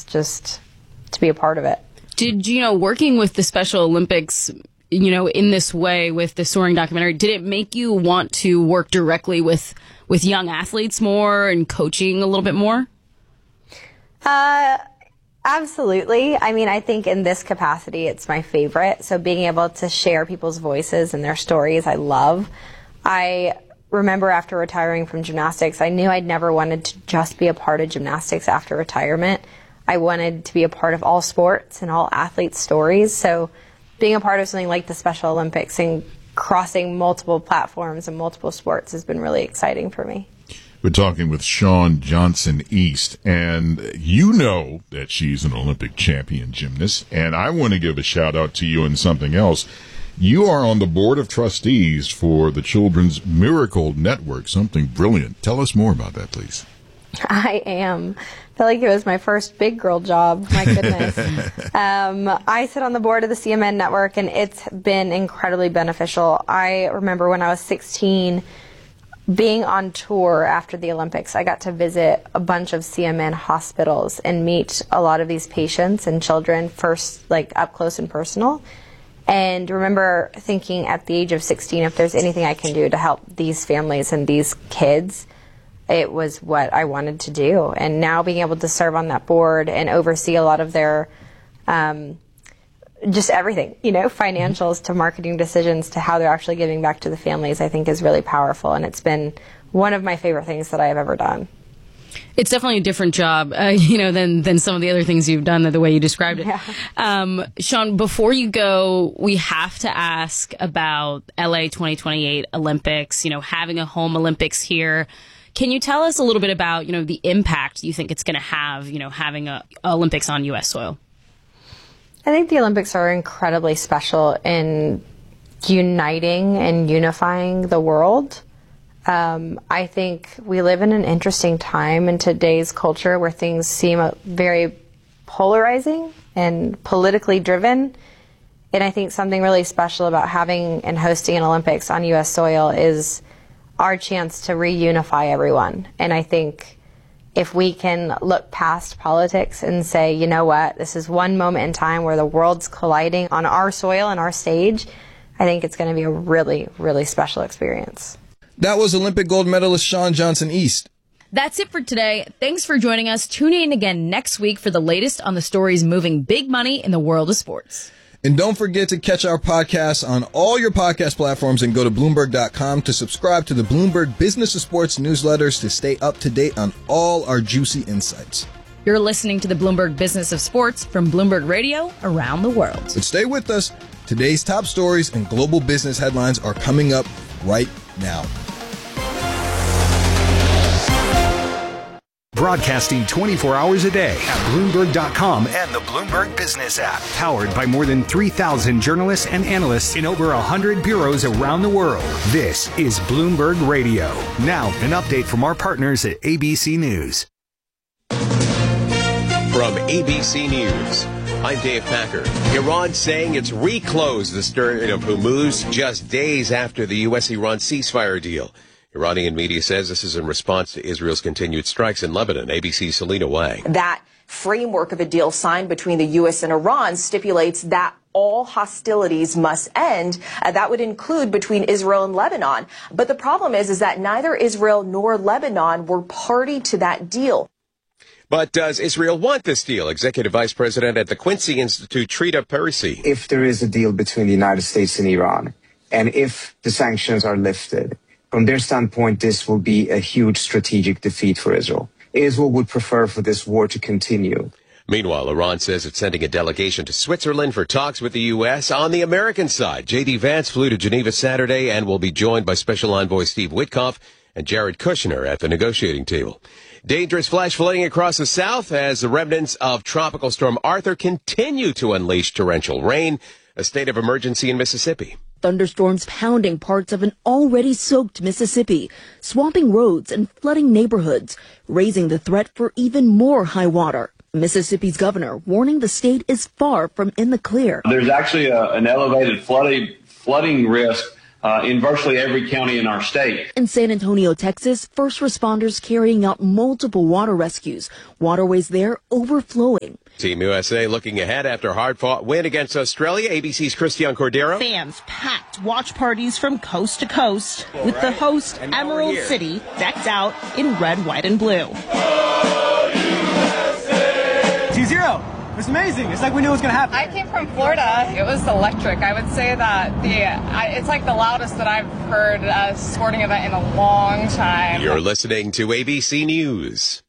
just to be a part of it. Did working with the Special Olympics, in this way with the Soaring documentary, did it make you want to work directly with young athletes more and coaching a little bit more? Absolutely. I mean, I think in this capacity, it's my favorite. So being able to share people's voices and their stories, I love. I remember after retiring from gymnastics, I knew I'd never wanted to just be a part of gymnastics after retirement. I wanted to be a part of all sports and all athletes' stories. So being a part of something like the Special Olympics and crossing multiple platforms and multiple sports has been really exciting for me. We're talking with Shawn Johnson East, and you know that she's an Olympic champion gymnast, and I want to give a shout out to you in something else. You are on the board of trustees for the Children's Miracle Network, something brilliant. Tell us more about that, please. I am. I feel like it was my first big girl job. My goodness. I sit on the board of the CMN network, and it's been incredibly beneficial. I remember when I was 16, being on tour after the Olympics, I got to visit a bunch of CMN hospitals and meet a lot of these patients and children first, like up close and personal. And remember thinking at the age of 16, if there's anything I can do to help these families and these kids, it was what I wanted to do. And now being able to serve on that board and oversee a lot of their just everything, financials to marketing decisions to how they're actually giving back to the families, I think is really powerful. And it's been one of my favorite things that I have ever done. It's definitely a different job, than some of the other things you've done, the way you described it. Yeah. Shawn, before you go, we have to ask about LA 2028 Olympics, having a home Olympics here. Can you tell us a little bit about, the impact you think it's going to have, having a Olympics on U.S. soil? I think the Olympics are incredibly special in uniting and unifying the world. I think we live in an interesting time in today's culture where things seem very polarizing and politically driven. And I think something really special about having and hosting an Olympics on U.S. soil is our chance to reunify everyone. And I think if we can look past politics and say, you know what, this is one moment in time where the world's colliding on our soil and our stage, I think it's going to be a really, really special experience. That was Olympic gold medalist Shawn Johnson East. That's it for today. Thanks for joining us. Tune in again next week for the latest on the stories moving big money in the world of sports. And don't forget to catch our podcasts on all your podcast platforms and go to Bloomberg.com to subscribe to the Bloomberg Business of Sports newsletters to stay up to date on all our juicy insights. You're listening to the Bloomberg Business of Sports from Bloomberg Radio around the world. But stay with us. Today's top stories and global business headlines are coming up right now. Broadcasting 24 hours a day at Bloomberg.com and the Bloomberg Business app. Powered by more than 3,000 journalists and analysts in over 100 bureaus around the world. This is Bloomberg Radio. Now, an update from our partners at ABC News. From ABC News, I'm Dave Packer. Iran saying it's reclosed the Strait of Hormuz just days after the U.S.-Iran ceasefire deal. Iranian media says this is in response to Israel's continued strikes in Lebanon. ABC's Selena Wang. That framework of a deal signed between the U.S. and Iran stipulates that all hostilities must end. That would include between Israel and Lebanon. But the problem is that neither Israel nor Lebanon were party to that deal. But does Israel want this deal? Executive Vice President at the Quincy Institute, Trita Parisi. If there is a deal between the United States and Iran, and if the sanctions are lifted, from their standpoint, this will be a huge strategic defeat for Israel. Israel would prefer for this war to continue. Meanwhile, Iran says it's sending a delegation to Switzerland for talks with the U.S. On the American side, J.D. Vance flew to Geneva Saturday and will be joined by Special Envoy Steve Witkoff and Jared Kushner at the negotiating table. Dangerous flash flooding across the south as the remnants of Tropical Storm Arthur continue to unleash torrential rain. A state of emergency in Mississippi. Thunderstorms pounding parts of an already soaked Mississippi, swamping roads and flooding neighborhoods, raising the threat for even more high water. Mississippi's governor warning the state is far from in the clear. There's actually an elevated flooding risk in virtually every county in our state. In San Antonio, Texas, first responders carrying out multiple water rescues. Waterways there overflowing. Team USA looking ahead after a hard-fought win against Australia. ABC's Christian Cordero. Fans packed watch parties from coast to coast, with the host, Emerald City, decked out in red, white, and blue. 2-0. It was amazing. It's like we knew it was going to happen. I came from Florida. It was electric. I would say that it's like the loudest that I've heard a sporting event in a long time. You're listening to ABC News.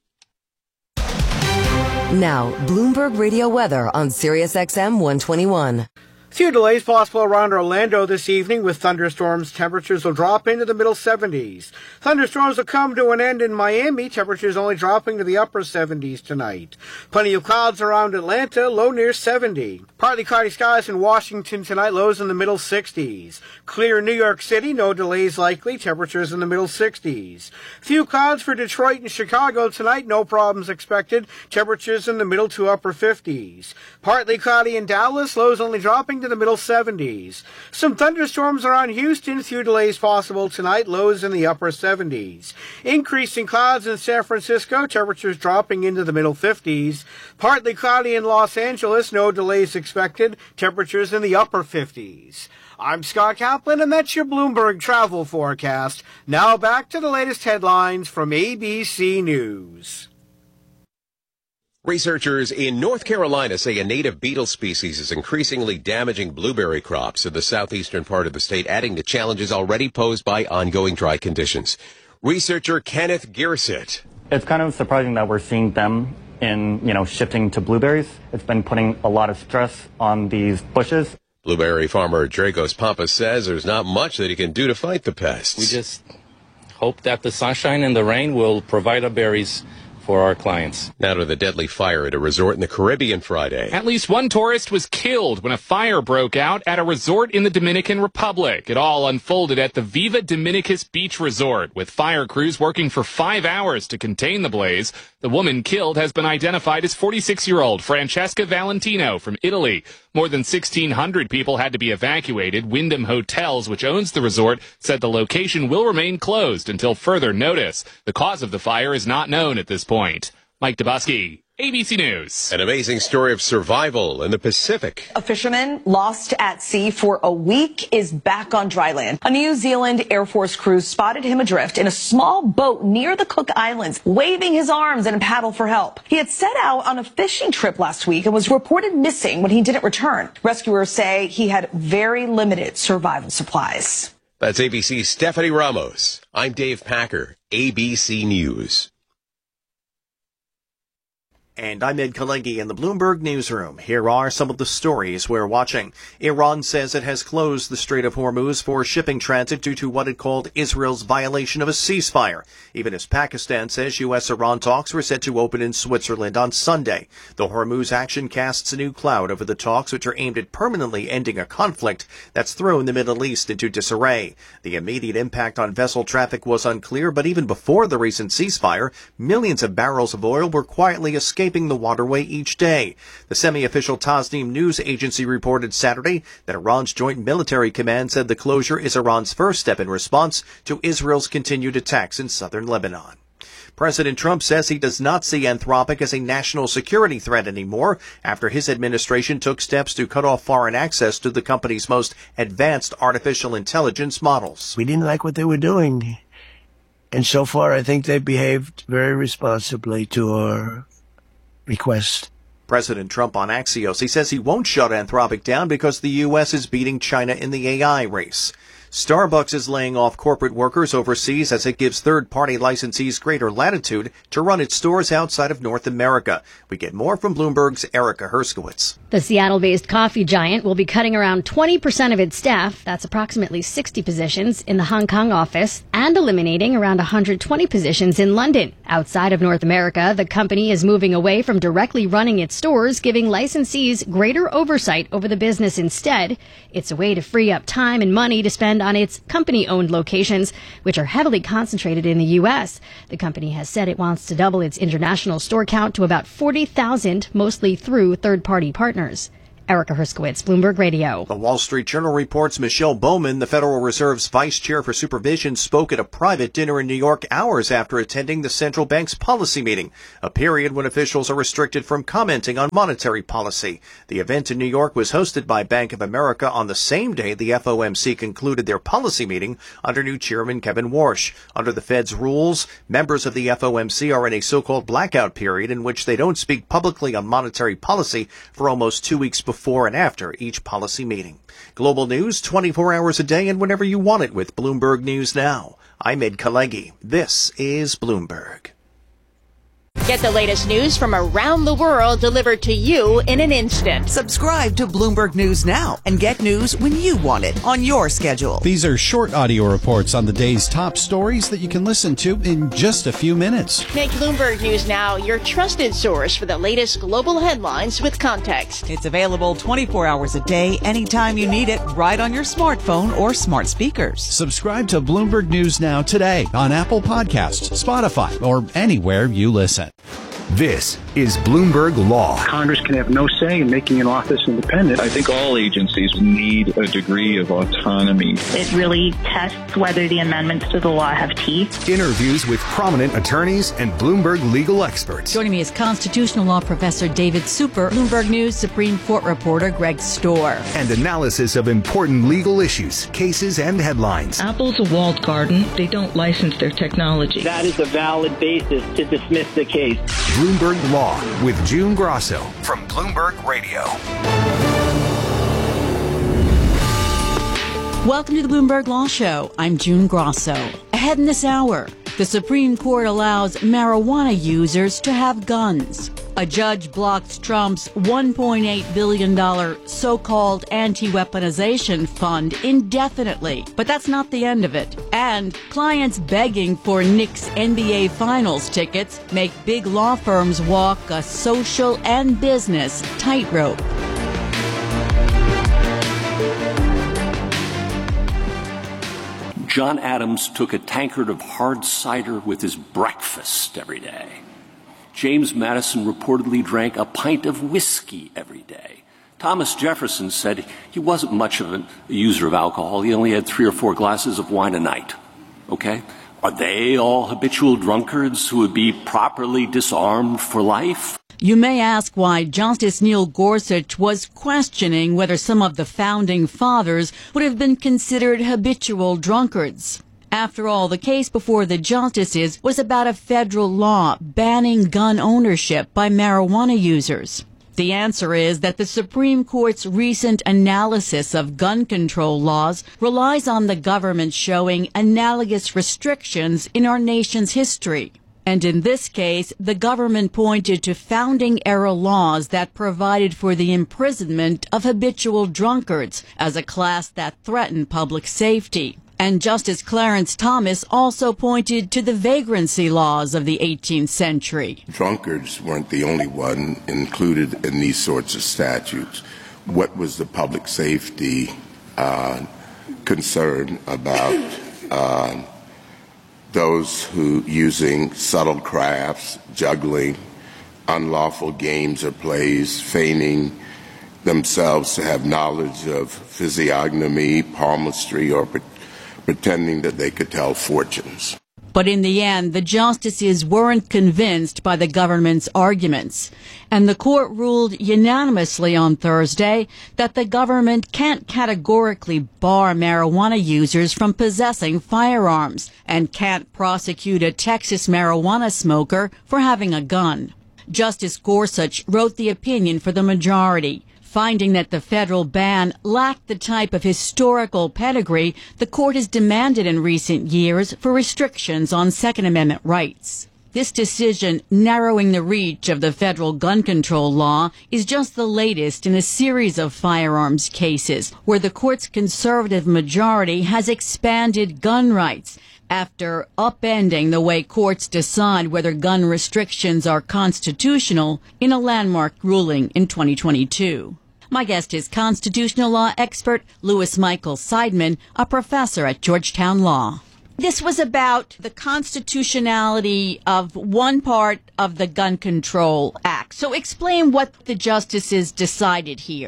Now, Bloomberg Radio weather on Sirius XM 121. Few delays possible around Orlando this evening with thunderstorms. Temperatures will drop into the middle 70s. Thunderstorms will come to an end in Miami. Temperatures only dropping to the upper 70s tonight. Plenty of clouds around Atlanta, low near 70. Partly cloudy skies in Washington tonight, lows in the middle 60s. Clear New York City, no delays likely, temperatures in the middle 60s. Few clouds for Detroit and Chicago tonight, no problems expected, temperatures in the middle to upper 50s. Partly cloudy in Dallas, lows only dropping to the middle 70s. Some thunderstorms around Houston, few delays possible tonight, lows in the upper 70s. Increasing clouds in San Francisco, temperatures dropping into the middle 50s. Partly cloudy in Los Angeles, no delays expected, temperatures in the upper 50s. I'm Scott Kaplan, and that's your Bloomberg travel forecast. Now back to the latest headlines from ABC News. Researchers in North Carolina say a native beetle species is increasingly damaging blueberry crops in the southeastern part of the state, adding to challenges already posed by ongoing dry conditions. Researcher Kenneth Gearset. It's kind of surprising that we're seeing them shifting to blueberries. It's been putting a lot of stress on these bushes. Blueberry farmer Dragos Pampas says there's not much that he can do to fight the pests. We just hope that the sunshine and the rain will provide the berries for our clients. Now to the deadly fire at a resort in the Caribbean Friday. At least one tourist was killed when a fire broke out at a resort in the Dominican Republic. It all unfolded at the Viva Dominicus Beach Resort, with fire crews working for 5 hours to contain the blaze. The woman killed has been identified as 46-year-old Francesca Valentino from Italy. More than 1,600 people had to be evacuated. Wyndham Hotels, which owns the resort, said the location will remain closed until further notice. The cause of the fire is not known at this point. Mike Dubosky, ABC News. An amazing story of survival in the Pacific. A fisherman lost at sea for a week is back on dry land. A New Zealand Air Force crew spotted him adrift in a small boat near the Cook Islands, waving his arms in a paddle for help. He had set out on a fishing trip last week and was reported missing when he didn't return. Rescuers say he had very limited survival supplies. That's ABC's Stephanie Ramos. I'm Dave Packer, ABC News. And I'm Ed Kalegi in the Bloomberg Newsroom. Here are some of the stories we're watching. Iran says it has closed the Strait of Hormuz for shipping transit due to what it called Israel's violation of a ceasefire, even as Pakistan says U.S.-Iran talks were set to open in Switzerland on Sunday. The Hormuz action casts a new cloud over the talks, which are aimed at permanently ending a conflict that's thrown the Middle East into disarray. The immediate impact on vessel traffic was unclear, but even before the recent ceasefire, millions of barrels of oil were quietly escaping the waterway each day. The semi-official Tasnim news agency reported Saturday that Iran's Joint Military Command said the closure is Iran's first step in response to Israel's continued attacks in southern Lebanon. President Trump says he does not see Anthropic as a national security threat anymore after his administration took steps to cut off foreign access to the company's most advanced artificial intelligence models. We didn't like what they were doing, and so far I think they've behaved very responsibly to our request. President Trump on Axios. He says he won't shut Anthropic down because the U.S. is beating China in the AI race. Starbucks is laying off corporate workers overseas as it gives third-party licensees greater latitude to run its stores outside of North America. We get more from Bloomberg's Erica Herskowitz. The Seattle-based coffee giant will be cutting around 20% of its staff, that's approximately 60 positions, in the Hong Kong office, and eliminating around 120 positions in London. Outside of North America, the company is moving away from directly running its stores, giving licensees greater oversight over the business instead. It's a way to free up time and money to spend on its company-owned locations, which are heavily concentrated in the U.S. The company has said it wants to double its international store count to about 40,000, mostly through third-party partners. Erica Herskowitz, Bloomberg Radio. The Wall Street Journal reports Michelle Bowman, the Federal Reserve's vice chair for supervision, spoke at a private dinner in New York hours after attending the central bank's policy meeting, a period when officials are restricted from commenting on monetary policy. The event in New York was hosted by Bank of America on the same day the FOMC concluded their policy meeting under new chairman Kevin Warsh. Under the Fed's rules, members of the FOMC are in a so-called blackout period in which they don't speak publicly on monetary policy for almost 2 weeks before and after each policy meeting. Global news 24 hours a day and whenever you want it with Bloomberg News Now. I'm Ed Kalegi. This is Bloomberg. Get the latest news from around the world delivered to you in an instant. Subscribe to Bloomberg News Now and get news when you want it on your schedule. These are short audio reports on the day's top stories that you can listen to in just a few minutes. Make Bloomberg News Now your trusted source for the latest global headlines with context. It's available 24 hours a day, anytime you need it, right on your smartphone or smart speakers. Subscribe to Bloomberg News Now today on Apple Podcasts, Spotify, or anywhere you listen. This is Bloomberg Law. Congress can have no say in making an office independent. I think all agencies need a degree of autonomy. It really tests whether the amendments to the law have teeth. Interviews with prominent attorneys and Bloomberg legal experts. Joining me is constitutional law professor David Super, Bloomberg News Supreme Court reporter Greg Storr. And analysis of important legal issues, cases, and headlines. Apple's a walled garden. They don't license their technology. That is a valid basis to dismiss the case. Bloomberg Law with June Grosso from Bloomberg Radio. Welcome to the Bloomberg Law Show. I'm June Grosso. Ahead in this hour, the Supreme Court allows marijuana users to have guns. A judge blocked Trump's $1.8 billion so-called anti-weaponization fund indefinitely. But that's not the end of it. And clients begging for Knicks NBA Finals tickets make big law firms walk a social and business tightrope. John Adams took a tankard of hard cider with his breakfast every day. James Madison reportedly drank a pint of whiskey every day. Thomas Jefferson said he wasn't much of a user of alcohol. He only had 3 or 4 glasses of wine a night. Okay? Are they all habitual drunkards who would be properly disarmed for life? You may ask why Justice Neil Gorsuch was questioning whether some of the founding fathers would have been considered habitual drunkards. After all, the case before the justices was about a federal law banning gun ownership by marijuana users. The answer is that the Supreme Court's recent analysis of gun control laws relies on the government showing analogous restrictions in our nation's history. And in this case, the government pointed to founding-era laws that provided for the imprisonment of habitual drunkards as a class that threatened public safety. And Justice Clarence Thomas also pointed to the vagrancy laws of the 18th century. Drunkards weren't the only one included in these sorts of statutes. What was the public safety concern about those who using subtle crafts, juggling, unlawful games or plays, feigning themselves to have knowledge of physiognomy, palmistry, or pretending that they could tell fortunes. But in the end, the justices weren't convinced by the government's arguments. And the court ruled unanimously on Thursday that the government can't categorically bar marijuana users from possessing firearms and can't prosecute a Texas marijuana smoker for having a gun. Justice Gorsuch wrote the opinion for the majority, finding that the federal ban lacked the type of historical pedigree the court has demanded in recent years for restrictions on Second Amendment rights. This decision, narrowing the reach of the federal gun control law, is just the latest in a series of firearms cases where the court's conservative majority has expanded gun rights after upending the way courts decide whether gun restrictions are constitutional in a landmark ruling in 2022. My guest is constitutional law expert Louis Michael Seidman, a professor at Georgetown Law. This was about the constitutionality of one part of the Gun Control Act. So explain what the justices decided here.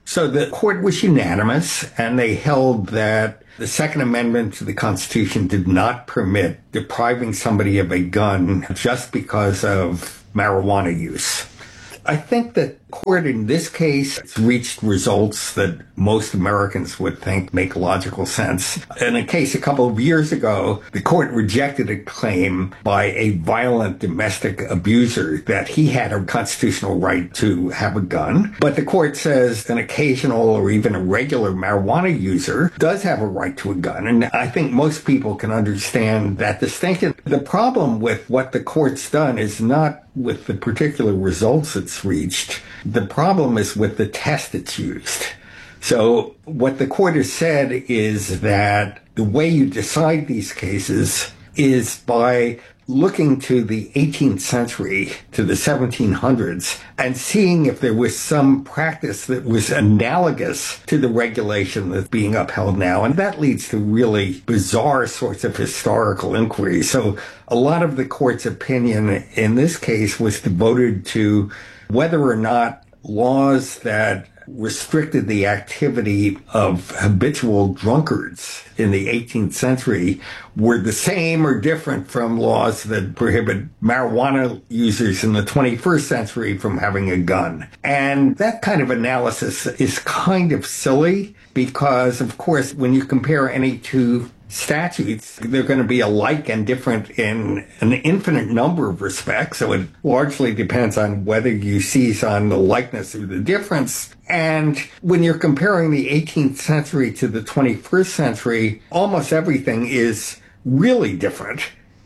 So the court was unanimous, and they held that the Second Amendment to the Constitution did not permit depriving somebody of a gun just because of marijuana use. I think that the court in this case reached results that most Americans would think make logical sense. In a case a couple of years ago, the court rejected a claim by a violent domestic abuser that he had a constitutional right to have a gun. But the court says an occasional or even a regular marijuana user does have a right to a gun. And I think most people can understand that distinction. The problem with what the court's done is not with the particular results it's reached. The problem is with the test it's used. So what the court has said is that the way you decide these cases is by looking to the 18th century, to the 1700s, and seeing if there was some practice that was analogous to the regulation that's being upheld now. And that leads to really bizarre sorts of historical inquiries. So a lot of the court's opinion in this case was devoted to whether or not laws that restricted the activity of habitual drunkards in the 18th century were the same or different from laws that prohibit marijuana users in the 21st century from having a gun. And that kind of analysis is kind of silly because, of course, when you compare any two statutes, they're going to be alike and different in an infinite number of respects. So it largely depends on whether you seize on the likeness or the difference. And when you're comparing the 18th century to the 21st century, almost everything is really different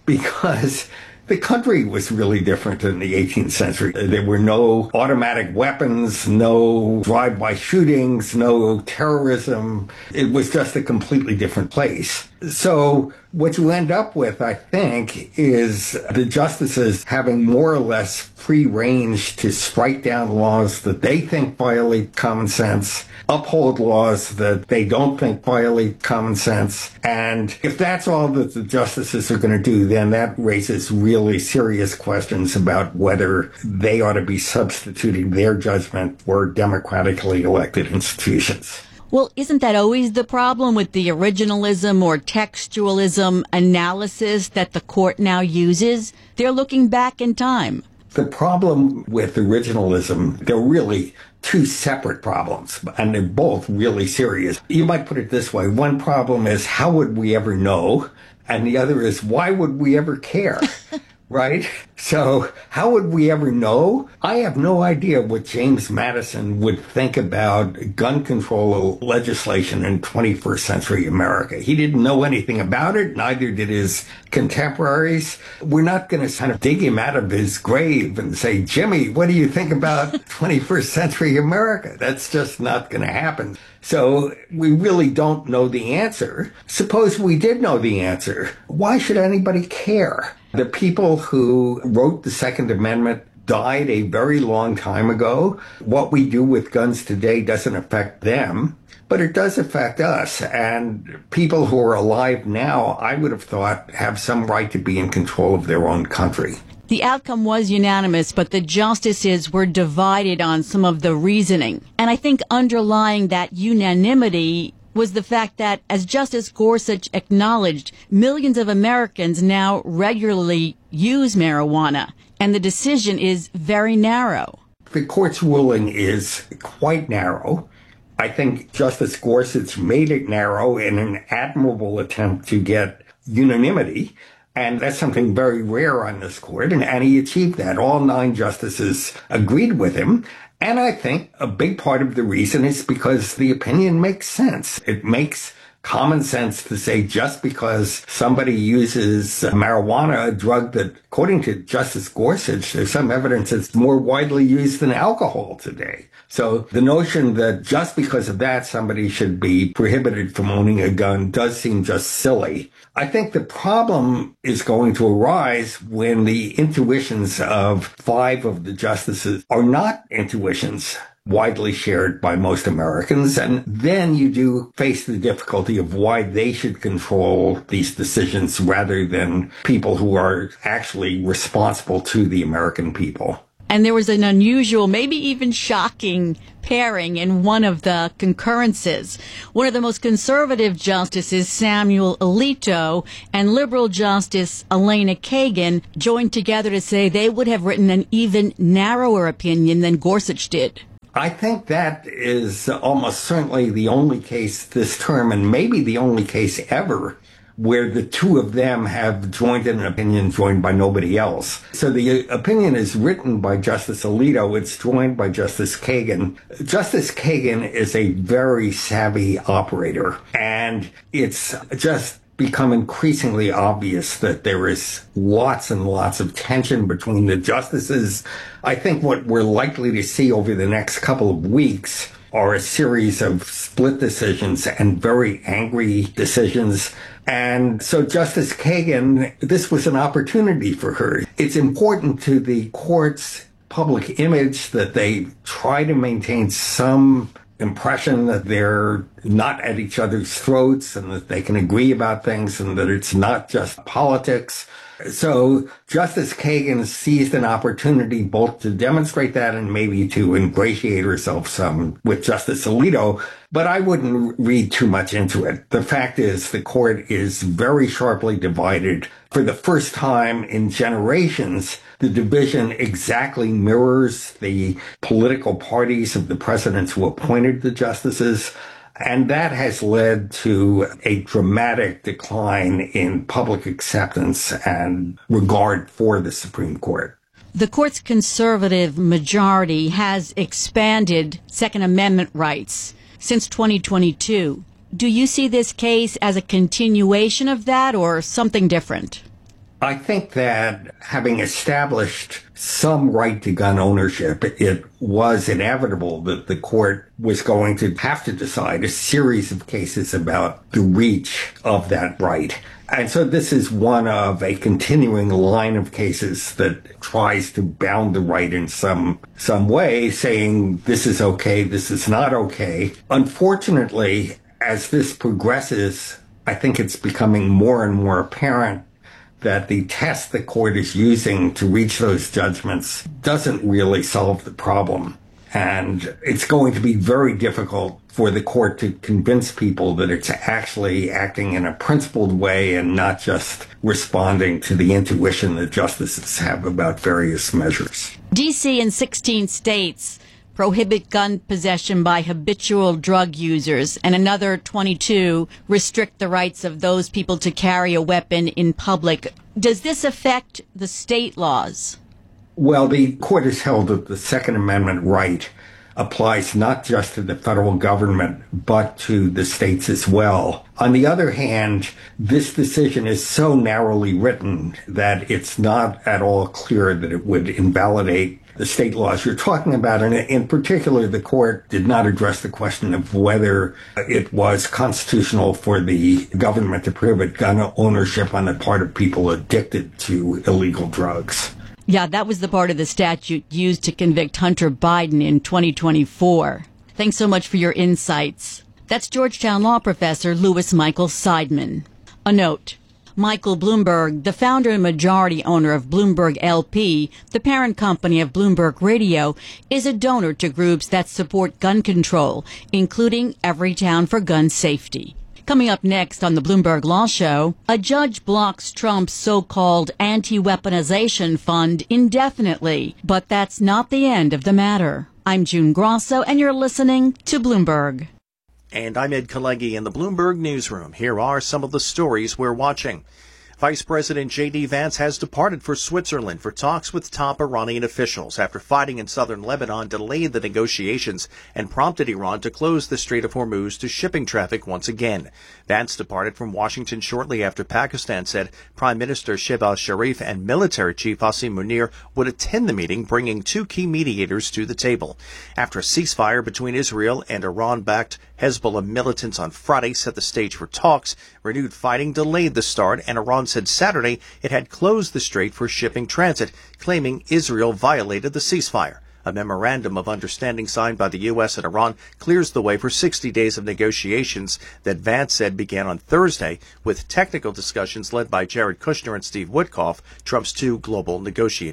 because the country was really different in the 18th century. There were no automatic weapons, no drive-by shootings, no terrorism. It was just a completely different place. So what you end up with, I think, is the justices having more or less free range to strike down laws that they think violate common sense, uphold laws that they don't think violate common sense. And if that's all that the justices are going to do, then that raises really serious questions about whether they ought to be substituting their judgment for democratically elected institutions. Well, isn't that always the problem with the originalism or textualism analysis that the court now uses? They're looking back in time. The problem with originalism, they're really two separate problems, and they're both really serious. You might put it this way. One problem is, how would we ever know? And the other is, why would we ever care? Right? So how would we ever know? I have no idea what James Madison would think about gun control legislation in 21st century America. He didn't know anything about it. Neither did his contemporaries. We're not going to kind of dig him out of his grave and say, Jimmy, what do you think about 21st century America? That's just not going to happen. So we really don't know the answer. Suppose we did know the answer. Why should anybody care? The people who wrote the Second Amendment died a very long time ago. What we do with guns today doesn't affect them, but it does affect us. And people who are alive now, I would have thought, have some right to be in control of their own country. The outcome was unanimous, but the justices were divided on some of the reasoning. And I think underlying that unanimity was the fact that, as Justice Gorsuch acknowledged, millions of Americans now regularly use marijuana, and the decision is very narrow. The court's ruling is quite narrow. I think Justice Gorsuch made it narrow in an admirable attempt to get unanimity. And that's something very rare on this court, and he achieved that. All 9 justices agreed with him. And I think a big part of the reason is because the opinion makes sense. It makes common sense to say just because somebody uses marijuana, a drug that, according to Justice Gorsuch, there's some evidence it's more widely used than alcohol today. So the notion that just because of that somebody should be prohibited from owning a gun does seem just silly. I think the problem is going to arise when the intuitions of 5 of the justices are not intuitions widely shared by most Americans, and then you do face the difficulty of why they should control these decisions rather than people who are actually responsible to the American people. And there was an unusual, maybe even shocking pairing in one of the concurrences. One of the most conservative justices, Samuel Alito, and liberal justice Elena Kagan joined together to say they would have written an even narrower opinion than Gorsuch did. I think that is almost certainly the only case this term, and maybe the only case ever, where the two of them have joined in an opinion joined by nobody else. So the opinion is written by Justice Alito. It's joined by Justice Kagan. Justice Kagan is a very savvy operator, and it's just become increasingly obvious that there is lots and lots of tension between the justices. I think what we're likely to see over the next couple of weeks are a series of split decisions and very angry decisions. And so Justice Kagan, this was an opportunity for her. It's important to the court's public image that they try to maintain some impression that they're not at each other's throats and that they can agree about things and that it's not just politics. So Justice Kagan seized an opportunity both to demonstrate that and maybe to ingratiate herself some with Justice Alito, but I wouldn't read too much into it. The fact is the court is very sharply divided. For the first time in generations, the division exactly mirrors the political parties of the presidents who appointed the justices. And that has led to a dramatic decline in public acceptance and regard for the Supreme Court. The court's conservative majority has expanded Second Amendment rights since 2022. Do you see this case as a continuation of that or something different? I think that having established some right to gun ownership, it was inevitable that the court was going to have to decide a series of cases about the reach of that right. And so this is one of a continuing line of cases that tries to bound the right in some way, saying this is okay, this is not okay. Unfortunately, as this progresses, I think it's becoming more and more apparent that the test the court is using to reach those judgments doesn't really solve the problem. And it's going to be very difficult for the court to convince people that it's actually acting in a principled way and not just responding to the intuition that justices have about various measures. D.C. and 16 states prohibit gun possession by habitual drug users, and another 22 restrict the rights of those people to carry a weapon in public. Does this affect the state laws? Well, the court has held that the Second Amendment right applies not just to the federal government, but to the states as well. On the other hand, this decision is so narrowly written that it's not at all clear that it would invalidate the state laws you're talking about. And in particular, the court did not address the question of whether it was constitutional for the government to prohibit gun ownership on the part of people addicted to illegal drugs. Yeah, that was the part of the statute used to convict Hunter Biden in 2024. Thanks so much for your insights. That's Georgetown law professor Louis Michael Seidman. A note. Michael Bloomberg, the founder and majority owner of Bloomberg LP, the parent company of Bloomberg Radio, is a donor to groups that support gun control, including Everytown for Gun Safety. Coming up next on the Bloomberg Law Show, a judge blocks Trump's so-called anti-weaponization fund indefinitely, but that's not the end of the matter. I'm June Grosso, and you're listening to Bloomberg. And I'm Ed Kalegi in the Bloomberg Newsroom. Here are some of the stories we're watching. Vice President J.D. Vance has departed for Switzerland for talks with top Iranian officials after fighting in southern Lebanon delayed the negotiations and prompted Iran to close the Strait of Hormuz to shipping traffic once again. Vance departed from Washington shortly after Pakistan said Prime Minister Shehbaz Sharif and Military Chief Hossein Munir would attend the meeting, bringing two key mediators to the table. After a ceasefire between Israel and Iran-backed Hezbollah militants on Friday set the stage for talks, renewed fighting delayed the start, and Iran said Saturday it had closed the strait for shipping transit, claiming Israel violated the ceasefire. A memorandum of understanding signed by the U.S. and Iran clears the way for 60 days of negotiations that Vance said began on Thursday, with technical discussions led by Jared Kushner and Steve Witkoff, Trump's two global negotiators.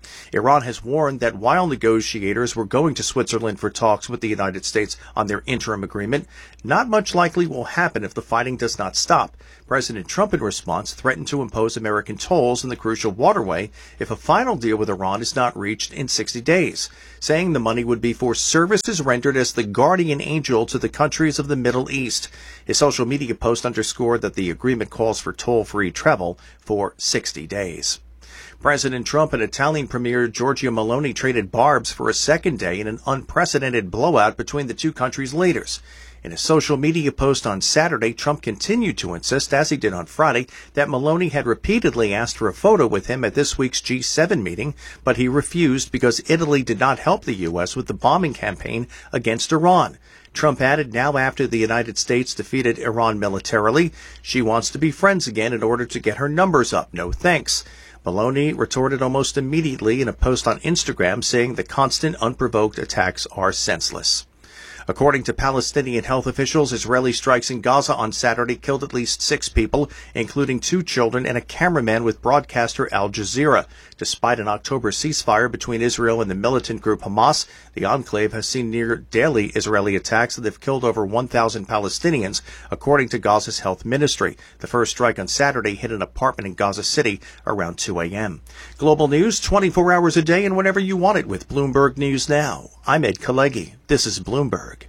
Iran has warned that while negotiators were going to Switzerland for talks with the United States on their interim agreement, not much likely will happen if the fighting does not stop. President Trump, in response, threatened to impose American tolls in the crucial waterway if a final deal with Iran is not reached in 60 days, saying the money would be for services rendered as the guardian angel to the countries of the Middle East. His social media post underscored that the agreement calls for toll-free travel for 60 days. President Trump and Italian Premier Giorgia Meloni traded barbs for a second day in an unprecedented blowout between the two countries' leaders. In a social media post on Saturday, Trump continued to insist, as he did on Friday, that Meloni had repeatedly asked for a photo with him at this week's G7 meeting, but he refused because Italy did not help the U.S. with the bombing campaign against Iran. Trump added, now after the United States defeated Iran militarily, she wants to be friends again in order to get her numbers up. No thanks. Meloni retorted almost immediately in a post on Instagram saying the constant, unprovoked attacks are senseless. According to Palestinian health officials, Israeli strikes in Gaza on Saturday killed at least 6 people, including 2 children and a cameraman with broadcaster Al Jazeera. Despite an October ceasefire between Israel and the militant group Hamas, the enclave has seen near daily Israeli attacks that have killed over 1,000 Palestinians, according to Gaza's health ministry. The first strike on Saturday hit an apartment in Gaza City around 2 a.m. Global news 24 hours a day and whenever you want it with Bloomberg News Now. I'm Ed Kalegi. This is Bloomberg.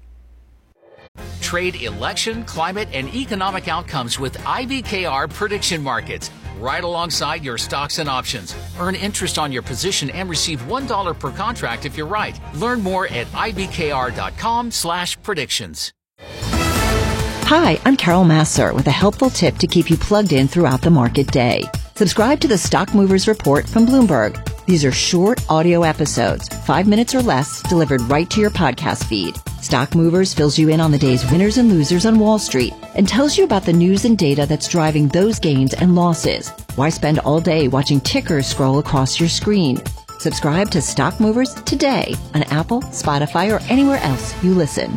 Trade election, climate, and economic outcomes with IBKR prediction markets. Right alongside your stocks and options. Earn interest on your position and receive $1 per contract if you're right. Learn more at ibkr.com/predictions. Hi, I'm Carol Massar with a helpful tip to keep you plugged in throughout the market day. Subscribe to the Stock Movers Report from Bloomberg. These are short audio episodes, 5 minutes or less, delivered right to your podcast feed. Stock Movers fills you in on the day's winners and losers on Wall Street and tells you about the news and data that's driving those gains and losses. Why spend all day watching tickers scroll across your screen? Subscribe to Stock Movers today on Apple, Spotify, or anywhere else you listen.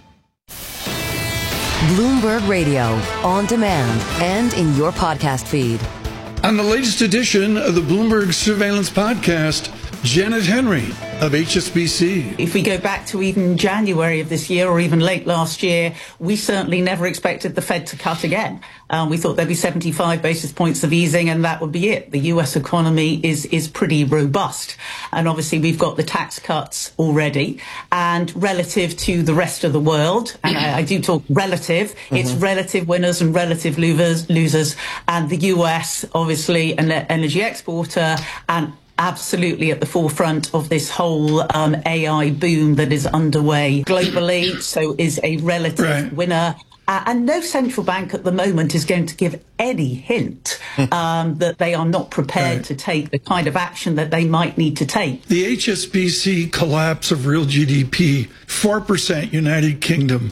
Bloomberg Radio, on demand and in your podcast feed. On the latest edition of the Bloomberg Surveillance Podcast, Janet Henry of HSBC. If we go back to even January of this year or even late last year, we certainly never expected the Fed to cut again. We thought there'd be 75 basis points of easing and that would be it. The US economy is pretty robust. And obviously we've got the tax cuts already. And relative to the rest of the world, and I do talk relative, it's relative winners and relative losers. And the US, obviously, an energy exporter and absolutely at the forefront of this whole AI boom that is underway globally, so is a relative winner. And no central bank at the moment is going to give any hint that they are not prepared to take the kind of action that they might need to take. The HSBC collapse of real GDP, 4% United Kingdom,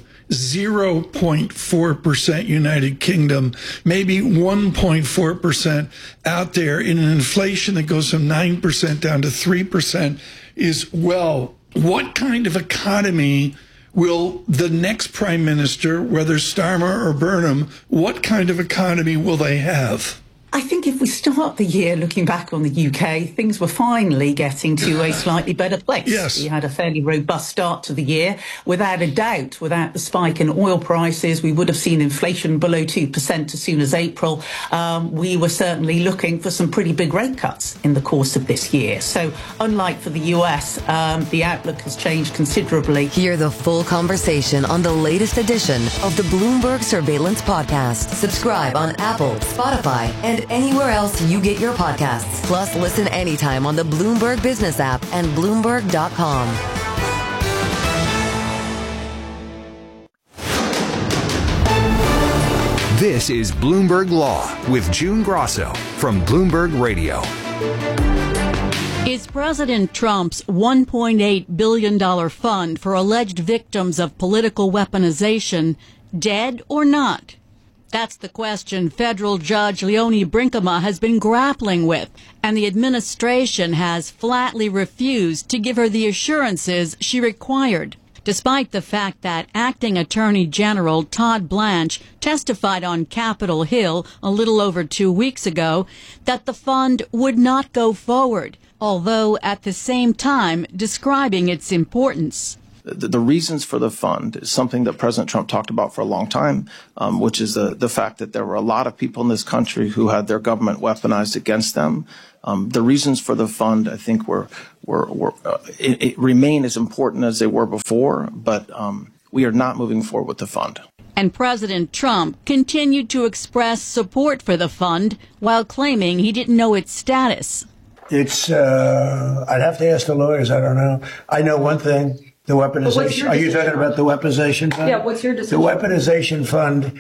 0.4% United Kingdom, maybe 1.4% out there in an inflation that goes from 9% down to 3% is, well, what kind of economy will the next prime minister, whether Starmer or Burnham, what kind of economy will they have? I think if we start the year looking back on the UK, things were finally getting to a slightly better place. Yes. We had a fairly robust start to the year. Without a doubt, without the spike in oil prices, we would have seen inflation below 2% as soon as April. We were certainly looking for some pretty big rate cuts in the course of this year. So unlike for the US, the outlook has changed considerably. Hear the full conversation on the latest edition of the Bloomberg Surveillance Podcast. Subscribe on Apple, Spotify, and anywhere else you get your podcasts. Plus, listen anytime on the Bloomberg Business app and Bloomberg.com. This is Bloomberg Law with June Grosso from Bloomberg Radio. Is President Trump's $1.8 billion fund for alleged victims of political weaponization dead or not? That's the question federal judge Leonie Brinkema has been grappling with, and the administration has flatly refused to give her the assurances she required. despite the fact that Acting Attorney General Todd Blanche testified on Capitol Hill a little over 2 weeks ago that the fund would not go forward, although at the same time describing its importance. The reasons for the fund is something that President Trump talked about for a long time, which is the fact that there were a lot of people in this country who had their government weaponized against them. The reasons for the fund, I think, it remain as important as they were before, but we are not moving forward with the fund. And President Trump continued to express support for the fund while claiming he didn't know its status. It's, I'd have to ask the lawyers. I don't know. I know one thing. The weaponization. Are you talking about the weaponization fund? Yeah, what's your decision? The weaponization fund,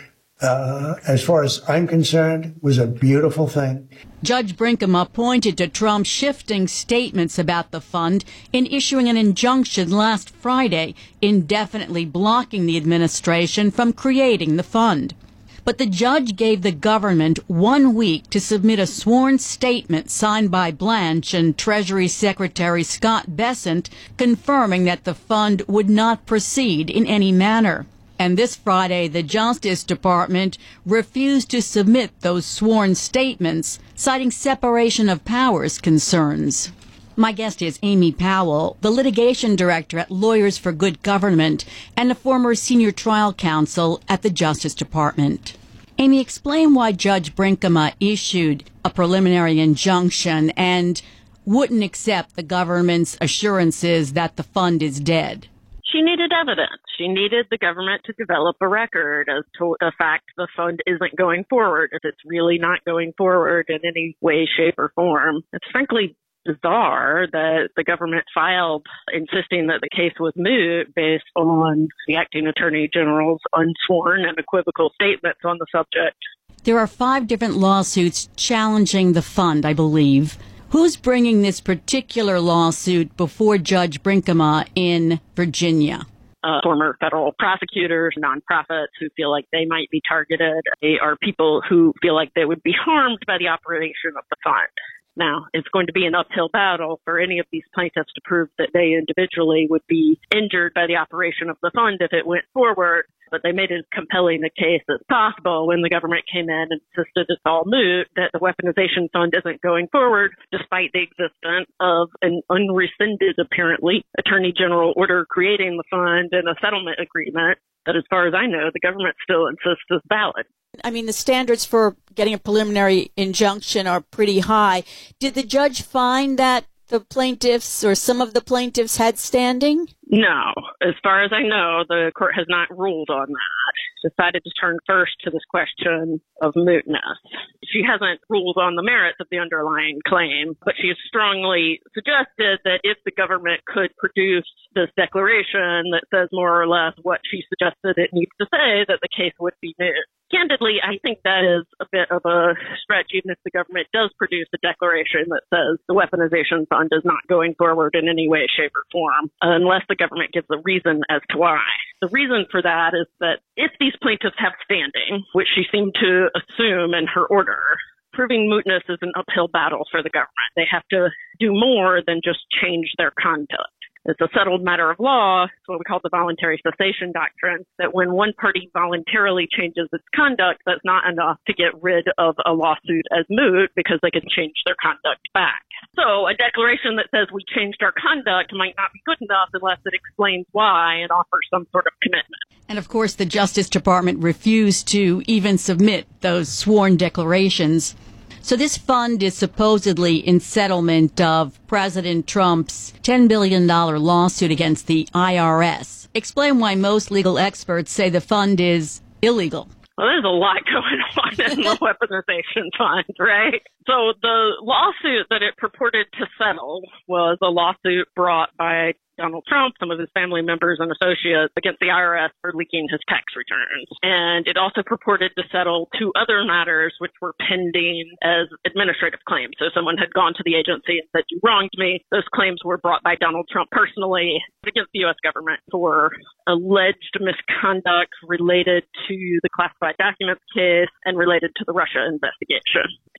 as far as I'm concerned, was a beautiful thing. Judge Brinkema pointed to Trump's shifting statements about the fund in issuing an injunction last Friday, indefinitely blocking the administration from creating the fund. But the judge gave the government 1 week to submit a sworn statement signed by Blanche and Treasury Secretary Scott Bessent confirming that the fund would not proceed in any manner. And this Friday, the Justice Department refused to submit those sworn statements, citing separation of powers concerns. My guest is Amy Powell, the litigation director at Lawyers for Good Government and a former senior trial counsel at the Justice Department. Amy, explain why Judge Brinkema issued a preliminary injunction and wouldn't accept the government's assurances that the fund is dead. She needed evidence. She needed the government to develop a record as to the fact the fund isn't going forward, if it's really not going forward in any way, shape, or form. It's frankly bizarre that the government filed insisting that the case was moot based on the acting attorney general's unsworn and equivocal statements on the subject. There are 5 different lawsuits challenging the fund, I believe. Who's bringing this particular lawsuit before Judge Brinkema in Virginia? Former federal prosecutors, nonprofits who feel like they might be targeted. They are people who feel like they would be harmed by the operation of the fund. Now, it's going to be an uphill battle for any of these plaintiffs to prove that they individually would be injured by the operation of the fund if it went forward, but they made it as compelling a case as possible when the government came in and insisted it's all moot, that the weaponization fund isn't going forward, despite the existence of an unrescinded, apparently, Attorney General order creating the fund and a settlement agreement that, as far as I know, the government still insists is valid. I mean, the standards for getting a preliminary injunction are pretty high. Did the judge find that the plaintiffs or some of the plaintiffs had standing? No. As far as I know, the court has not ruled on that. Decided to turn first to this question of mootness. She hasn't ruled on the merits of the underlying claim, but she has strongly suggested that if the government could produce this declaration that says more or less what she suggested it needs to say, that the case would be moot. Candidly, I think that is a bit of a stretch, even if the government does produce a declaration that says the weaponization fund is not going forward in any way, shape, or form, unless the government gives a reason as to why. The reason for that is that if these plaintiffs have standing, which she seemed to assume in her order, proving mootness is an uphill battle for the government. They have to do more than just change their conduct. It's a settled matter of law. It's what we call the voluntary cessation doctrine, that when one party voluntarily changes its conduct, that's not enough to get rid of a lawsuit as moot because they can change their conduct back. So a declaration that says we changed our conduct might not be good enough unless it explains why and offers some sort of commitment. And of course, the Justice Department refused to even submit those sworn declarations. So this fund is supposedly in settlement of President Trump's $10 billion lawsuit against the IRS. Explain why most legal experts say the fund is illegal. Well, there's a lot going on in the weaponization fund, right? So the lawsuit that it purported to settle was a lawsuit brought by Donald Trump, some of his family members and associates, against the IRS for leaking his tax returns. And it also purported to settle 2 other matters which were pending as administrative claims. So someone had gone to the agency and said, you wronged me. Those claims were brought by Donald Trump personally against the U.S. government for alleged misconduct related to the classified documents case and related to the Russia investigation. Now,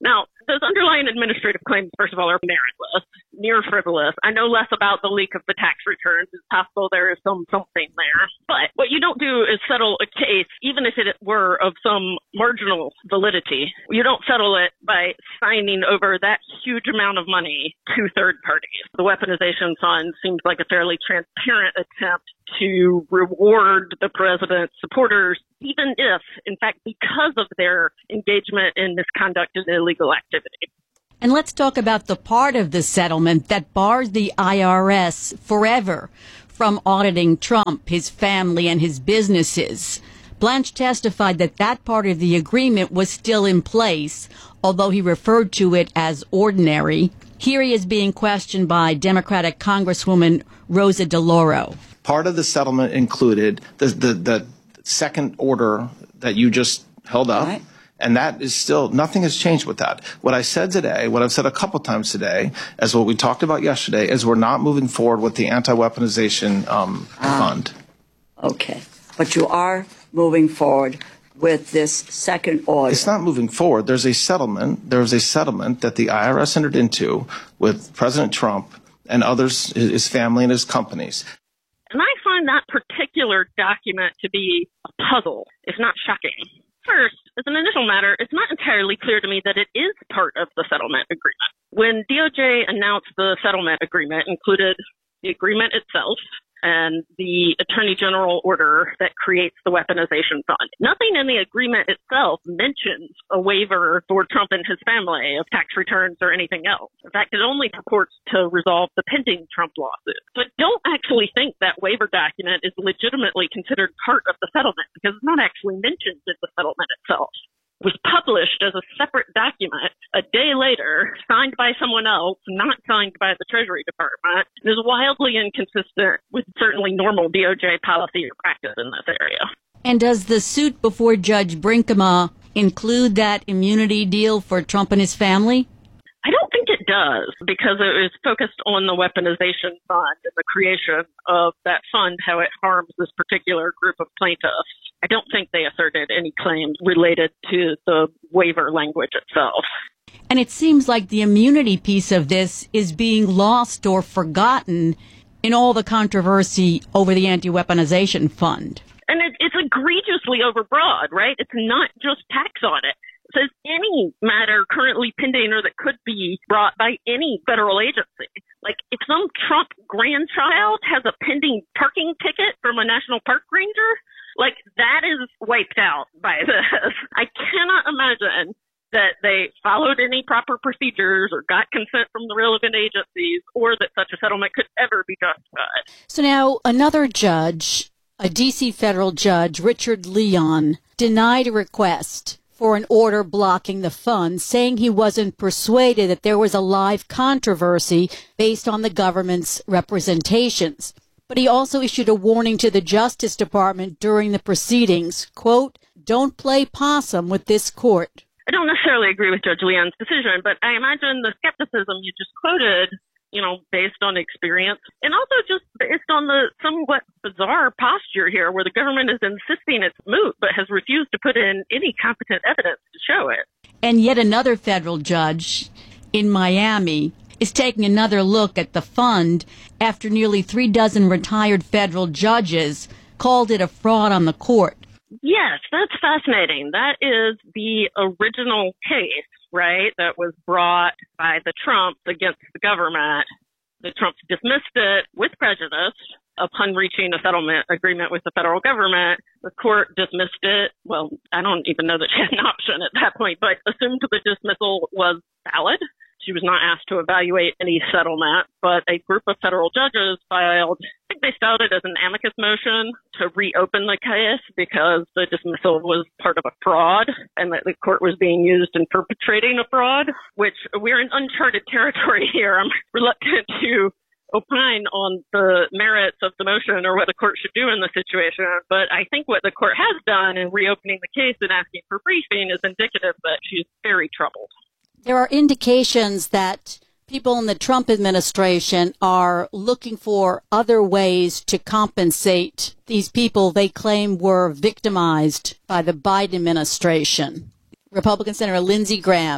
Those underlying administrative claims, first of all, are meritless, near frivolous. I know less about the leak of the tax returns. It's possible there is something there. But what you don't do is settle a case, even if it were of some marginal validity. You don't settle it by signing over that huge amount of money to third parties. The weaponization fund seems like a fairly transparent attempt to reward the president's supporters, even if, in fact, because of their engagement in misconduct and illegal activity. And let's talk about the part of the settlement that bars the IRS forever from auditing Trump, his family, and his businesses. Blanche testified that that part of the agreement was still in place, although he referred to it as ordinary. Here he is being questioned by Democratic Congresswoman Rosa DeLauro. Part of the settlement included the second order that you just held up. Right. And that is still, nothing has changed with that. What I said today, what I've said a couple times today, as what we talked about yesterday, is we're not moving forward with the anti-weaponization fund. Okay. But you are moving forward with this second order. It's not moving forward. There's a settlement. There was a settlement that the IRS entered into with President Trump and others, his family and his companies. And I find that particular document to be a puzzle, if not shocking. First, as an initial matter, it's not entirely clear to me that it is part of the settlement agreement. When DOJ announced the settlement agreement, included the agreement itself and the Attorney General order that creates the weaponization fund. Nothing in the agreement itself mentions a waiver for Trump and his family of tax returns or anything else. In fact, it only purports to resolve the pending Trump lawsuit. So I don't actually think that waiver document is legitimately considered part of the settlement because it's not actually mentioned in the settlement itself. It was published as a separate document a day later, signed by someone else, not signed by the Treasury Department. It is wildly inconsistent with certainly normal DOJ policy or practice in this area. And does the suit before Judge Brinkema include that immunity deal for Trump and his family? I don't think it does, because it was focused on the weaponization fund and the creation of that fund, how it harms this particular group of plaintiffs. I don't think they asserted any claims related to the waiver language itself. And it seems like the immunity piece of this is being lost or forgotten in all the controversy over the anti-weaponization fund. And it's egregiously overbroad, right? It's not just tax audit. It says any matter currently pending or that could be brought by any federal agency. Like if some Trump grandchild has a pending parking ticket from a national park ranger, like that is wiped out by this. I cannot imagine that they followed any proper procedures or got consent from the relevant agencies or that such a settlement could ever be justified. So now another judge, a D.C. federal judge, Richard Leon, denied a request for an order blocking the fund, saying he wasn't persuaded that there was a live controversy based on the government's representations. But he also issued a warning to the Justice Department during the proceedings, quote, "Don't play possum with this court." I don't necessarily agree with Judge Leon's decision, but I imagine the skepticism you just quoted, based on experience, and also just based on the somewhat bizarre posture here where the government is insisting it's moot, but has refused to put in any competent evidence to show it. And yet another federal judge in Miami is taking another look at the fund after nearly 36 retired federal judges called it a fraud on the court. Yes, that's fascinating. That is the original case, right, that was brought by the Trumps against the government. The Trumps dismissed it with prejudice upon reaching a settlement agreement with the federal government. The court dismissed it. Well, I don't even know that she had an option at that point, but assumed the dismissal was valid. She was not asked to evaluate any settlement, but a group of federal judges filed, I think they styled it as an amicus motion to reopen the case because the dismissal was part of a fraud and that the court was being used in perpetrating a fraud, which we're in uncharted territory here. I'm reluctant to opine on the merits of the motion or what the court should do in the situation, but I think what the court has done in reopening the case and asking for briefing is indicative that she's very troubled. There are indications that people in the Trump administration are looking for other ways to compensate these people they claim were victimized by the Biden administration. Republican Senator Lindsey Graham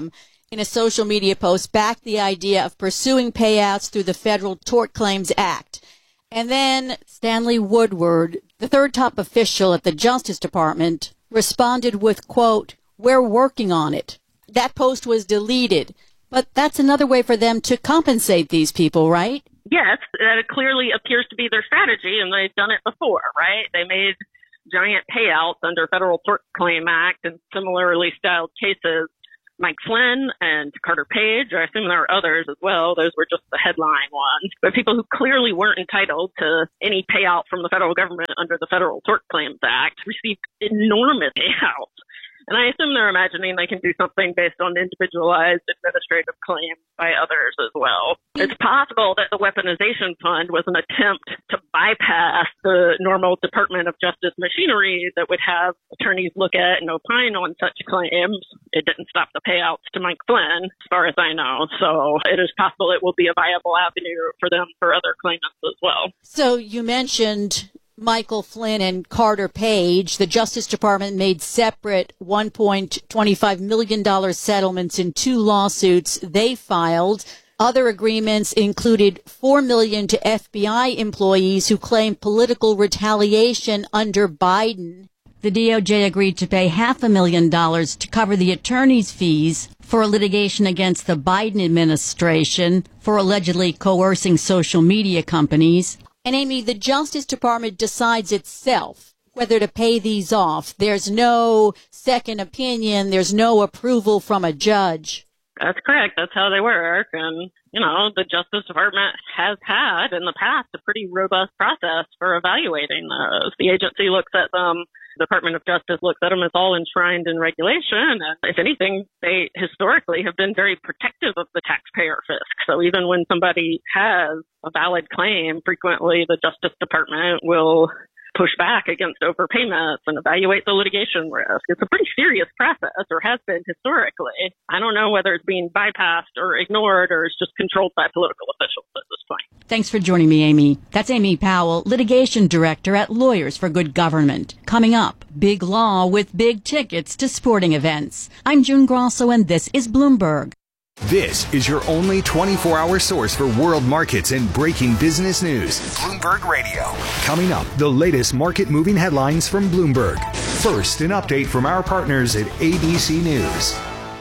in a social media post, backed the idea of pursuing payouts through the Federal Tort Claims Act. And then Stanley Woodward, the third top official at the Justice Department, responded with, quote, "We're working on it." That post was deleted. But that's another way for them to compensate these people, right? Yes, that clearly appears to be their strategy, and they've done it before, right? They made giant payouts under Federal Tort Claim Act and similarly styled cases. Mike Flynn and Carter Page, I assume there are others as well. Those were just the headline ones. But people who clearly weren't entitled to any payout from the federal government under the Federal Tort Claims Act received enormous payouts. And I assume they're imagining they can do something based on individualized administrative claims by others as well. It's possible that the weaponization fund was an attempt to bypass the normal Department of Justice machinery that would have attorneys look at and opine on such claims. It didn't stop the payouts to Mike Flynn, as far as I know. So it is possible it will be a viable avenue for them for other claimants as well. So you mentioned Michael Flynn and Carter Page. The Justice Department made separate $1.25 million settlements in 2 lawsuits they filed. Other agreements included $4 million to FBI employees who claimed political retaliation under Biden. The DOJ agreed to pay $500,000 to cover the attorney's fees for litigation against the Biden administration for allegedly coercing social media companies. And Amy, the Justice Department decides itself whether to pay these off. There's no second opinion. There's no approval from a judge. That's correct. That's how they work. And, you know, the Justice Department has had in the past a pretty robust process for evaluating those. The agency looks at them. The Department of Justice looks at them. It's all enshrined in regulation. And if anything, they historically have been very protective of the taxpayer fisc. So even when somebody has a valid claim, frequently the Justice Department will push back against overpayments and evaluate the litigation risk. It's a pretty serious process, or has been historically. I don't know whether it's being bypassed or ignored or is just controlled by political officials at this point. Thanks for joining me, Amy. That's Amy Powell, Litigation Director at Lawyers for Good Government. Coming up, big law with big tickets to sporting events. I'm June Grosso, and this is Bloomberg. This is your only 24-hour source for world markets and breaking business news. Bloomberg Radio. Coming up, the latest market-moving headlines from Bloomberg. First, an update from our partners at ABC News.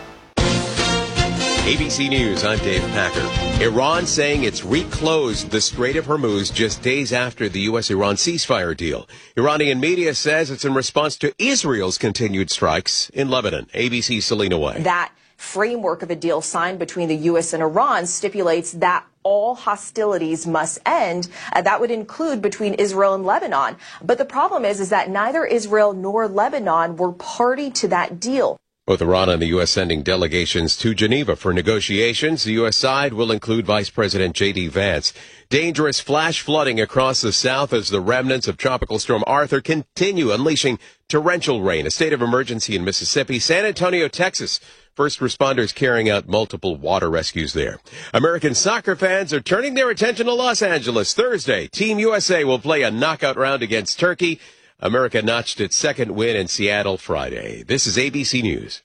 ABC News, I'm Dave Packer. Iran saying it's reclosed the Strait of Hormuz just days after the U.S.-Iran ceasefire deal. Iranian media says it's in response to Israel's continued strikes in Lebanon. ABC's Selena Way. That framework of a deal signed between the U.S. and Iran stipulates that all hostilities must end. That would include between Israel and Lebanon. But the problem is that neither Israel nor Lebanon were party to that deal. Both Iran and the U.S. sending delegations to Geneva for negotiations. The U.S. side will include Vice President J.D. Vance. Dangerous flash flooding across the south as the remnants of Tropical Storm Arthur continue unleashing torrential rain. A state of emergency in Mississippi. San Antonio, Texas. First responders carrying out multiple water rescues there. American soccer fans are turning their attention to Los Angeles. Thursday, Team USA will play a knockout round against Turkey. America notched its second win in Seattle Friday. This is ABC News.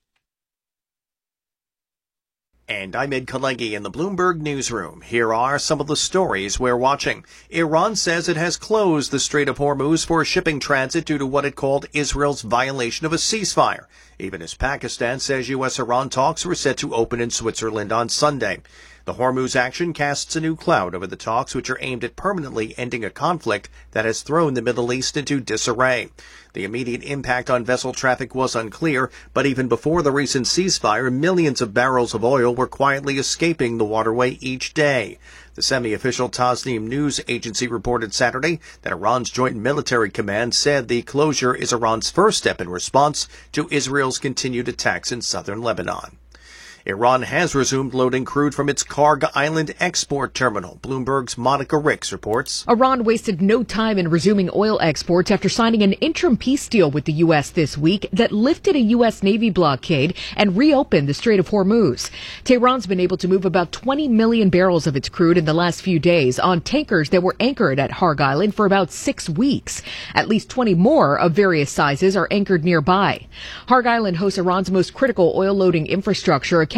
And I'm Ed Kalegi in the Bloomberg Newsroom. Here are some of the stories we're watching. Iran says it has closed the Strait of Hormuz for shipping transit due to what it called Israel's violation of a ceasefire, even as Pakistan says U.S.-Iran talks were set to open in Switzerland on Sunday. The Hormuz action casts a new cloud over the talks, which are aimed at permanently ending a conflict that has thrown the Middle East into disarray. The immediate impact on vessel traffic was unclear, but even before the recent ceasefire, millions of barrels of oil were quietly escaping the waterway each day. The semi-official Tasnim news agency reported Saturday that Iran's Joint Military Command said the closure is Iran's first step in response to Israel's continued attacks in southern Lebanon. Iran has resumed loading crude from its Karg Island export terminal. Bloomberg's Monica Ricks reports. Iran wasted no time in resuming oil exports after signing an interim peace deal with the U.S. this week that lifted a U.S. Navy blockade and reopened the Strait of Hormuz. Tehran's been able to move about 20 million barrels of its crude in the last few days on tankers that were anchored at Karg Island for about 6 weeks. At least 20 more of various sizes are anchored nearby. Karg Island hosts Iran's most critical oil loading infrastructure, accounting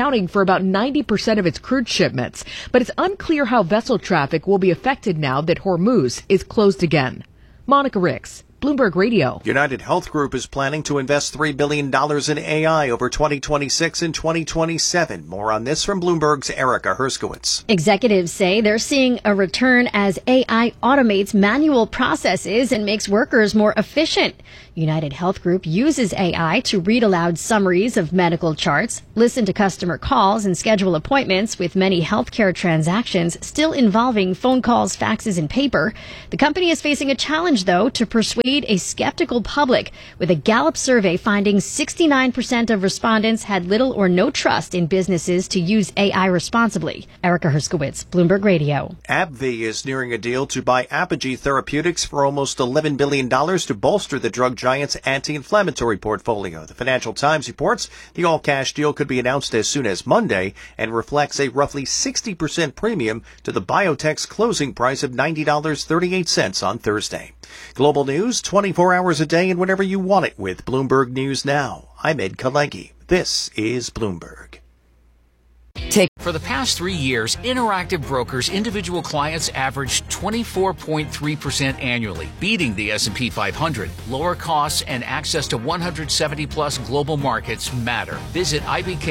accounting for about 90% of its crude shipments. But it's unclear how vessel traffic will be affected now that Hormuz is closed again. Monica Ricks, Bloomberg Radio. United Health Group is planning to invest $3 billion in AI over 2026 and 2027. More on this from Bloomberg's Erica Herskowitz. Executives say they're seeing a return as AI automates manual processes and makes workers more efficient. United Health Group uses AI to read aloud summaries of medical charts, listen to customer calls, and schedule appointments, with many healthcare transactions still involving phone calls, faxes, and paper. The company is facing a challenge, though, to persuade a skeptical public, with a Gallup survey finding 69% of respondents had little or no trust in businesses to use AI responsibly. Erica Herskowitz, Bloomberg Radio. AbbVie is nearing a deal to buy Apogee Therapeutics for almost $11 billion to bolster the drug giant's anti-inflammatory portfolio. The Financial Times reports the all-cash deal could be announced as soon as Monday and reflects a roughly 60% premium to the biotech's closing price of $90.38 on Thursday. Global news 24 hours a day and whenever you want it with Bloomberg News Now. I'm Ed Kalegi. This is Bloomberg. For the past 3 years, Interactive Brokers individual clients averaged 24.3% annually, beating the S&P 500. Lower costs and access to 170-plus global markets matter. Visit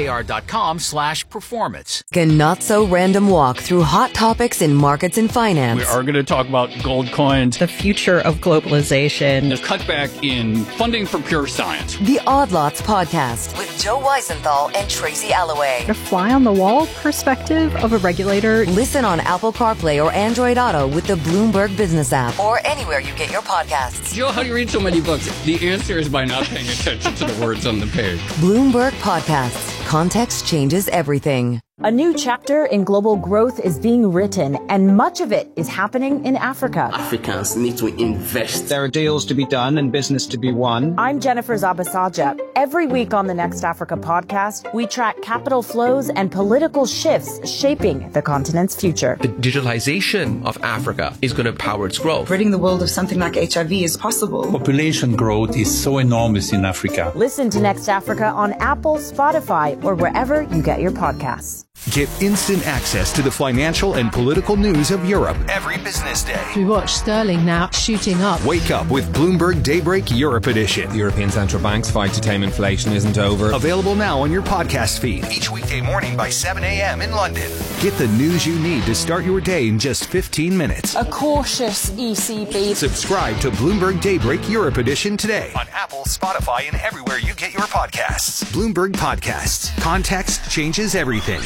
ibkr.com/performance. A not-so-random walk through hot topics in markets and finance. We are going to talk about gold coins, the future of globalization, the cutback in funding for pure science. The Odd Lots Podcast with Joe Weisenthal and Tracy Alloway. A fly-on-the-wall perspective of a regulator. Listen on Apple CarPlay or Android Auto with the Bloomberg Business app or anywhere you get your podcasts. Joe, how do you read so many books? The answer is by not paying attention to the words on the page. Bloomberg Podcasts. Context changes everything. A new chapter in global growth is being written, and much of it is happening in Africa. Africans need to invest. There are deals to be done and business to be won. I'm Jennifer Zabasaja. Every week on the Next Africa podcast, we track capital flows and political shifts shaping the continent's future. The digitalization of Africa is going to power its growth. Ridding the world of something like HIV is possible. Population growth is so enormous in Africa. Listen to Next Africa on Apple, Spotify, or wherever you get your podcasts. Get instant access to the financial and political news of Europe every business day. We watch sterling now shooting up. Wake up with Bloomberg Daybreak Europe Edition. The European Central Bank's fight to tame inflation isn't over. Available now on your podcast feed each weekday morning by 7 a.m. in London. Get the news you need to start your day in just 15 minutes. A cautious ECB. Subscribe to Bloomberg Daybreak Europe Edition today on Apple, Spotify, and everywhere you get your podcasts. Bloomberg Podcasts. Context changes everything.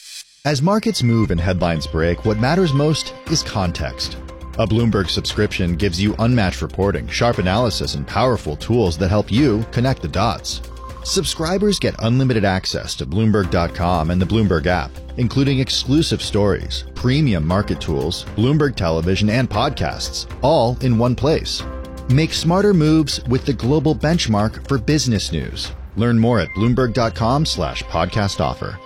As markets move and headlines break, what matters most is context. A Bloomberg subscription gives you unmatched reporting, sharp analysis, and powerful tools that help you connect the dots. Subscribers get unlimited access to Bloomberg.com and the Bloomberg app, including exclusive stories, premium market tools, Bloomberg television, and podcasts, all in one place. Make smarter moves with the global benchmark for business news. Learn more at Bloomberg.com/podcast offer.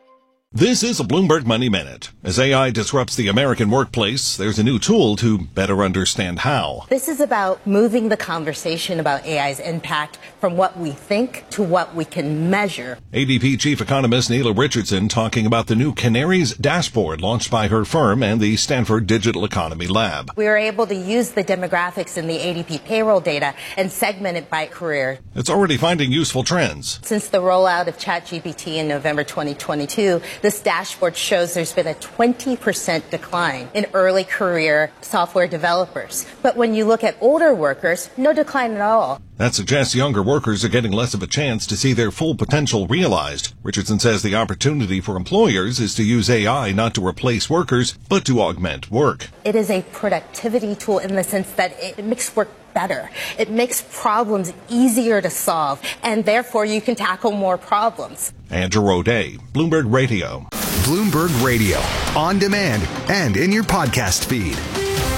This is a Bloomberg Money Minute. As AI disrupts the American workplace, there's a new tool to better understand how. This is about moving the conversation about AI's impact from what we think to what we can measure. ADP chief economist Neela Richardson talking about the new Canaries dashboard launched by her firm and the Stanford Digital Economy Lab. We were able to use the demographics in the ADP payroll data and segment it by career. It's already finding useful trends. Since the rollout of ChatGPT in November 2022, this dashboard shows there's been a 20% decline in early career software developers. But when you look at older workers, no decline at all. That suggests younger workers are getting less of a chance to see their full potential realized. Richardson says the opportunity for employers is to use AI not to replace workers, but to augment work. It is a productivity tool in the sense that it makes work better. It makes problems easier to solve, and therefore you can tackle more problems. Andrew O'Day, Bloomberg Radio. Bloomberg Radio, on demand and in your podcast feed.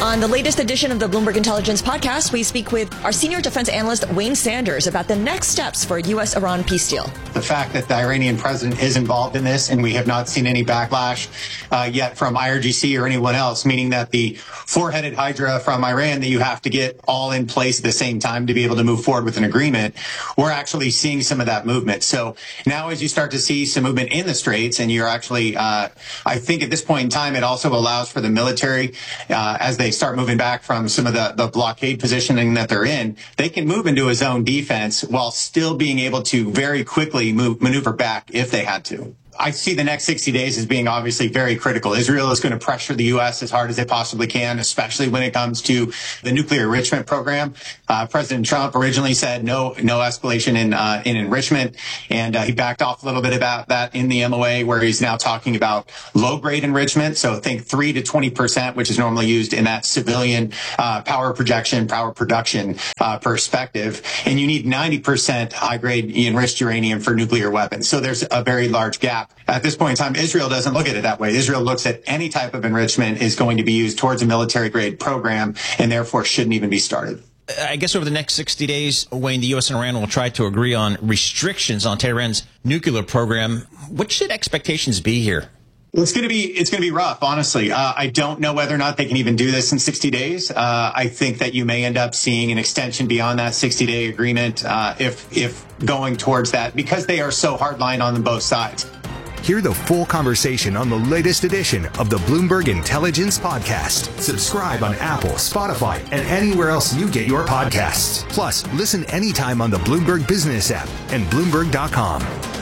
On the latest edition of the Bloomberg Intelligence Podcast, we speak with our senior defense analyst, Wayne Sanders, about the next steps for a U.S.-Iran peace deal. The fact that the Iranian president is involved in this, and we have not seen any backlash yet from IRGC or anyone else, meaning that the four-headed hydra from Iran that you have to get all in place at the same time to be able to move forward with an agreement, we're actually seeing some of that movement. So now as you start to see some movement in the Straits, and you're actually, I think at this point in time, it also allows for the military, as they start moving back from some of the blockade positioning that they're in, they can move into a zone defense while still being able to very quickly maneuver back if they had to. I see the next 60 days as being obviously very critical. Israel is going to pressure the U.S. as hard as they possibly can, especially when it comes to the nuclear enrichment program. President Trump originally said no escalation in enrichment, and he backed off a little bit about that in the MOA, where he's now talking about low-grade enrichment. So think 3 to 20%, which is normally used in that civilian power production perspective. And you need 90% high-grade enriched uranium for nuclear weapons. So there's a very large gap. At this point in time, Israel doesn't look at it that way. Israel looks at any type of enrichment is going to be used towards a military-grade program, and therefore shouldn't even be started. I guess over the next 60 days, Wayne, the U.S. and Iran will try to agree on restrictions on Tehran's nuclear program. What should expectations be here? Well, it's going to be rough, honestly. I don't know whether or not they can even do this in 60 days. I think that you may end up seeing an extension beyond that 60-day agreement if going towards that, because they are so hardline on both sides. Hear the full conversation on the latest edition of the Bloomberg Intelligence Podcast. Subscribe on Apple, Spotify, and anywhere else you get your podcasts. Plus, listen anytime on the Bloomberg Business app and Bloomberg.com.